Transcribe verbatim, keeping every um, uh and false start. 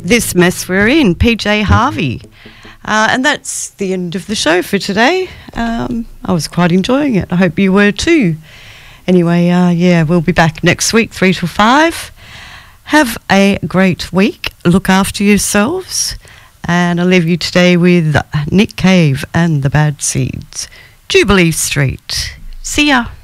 this mess we're in, P J Harvey. Uh, and that's the end of the show for today. Um, I was quite enjoying it. I hope you were too. Anyway, uh, yeah, we'll be back next week, three till five. Have a great week. Look after yourselves. And I'll leave you today with Nick Cave and the Bad Seeds. Jubilee Street. See ya.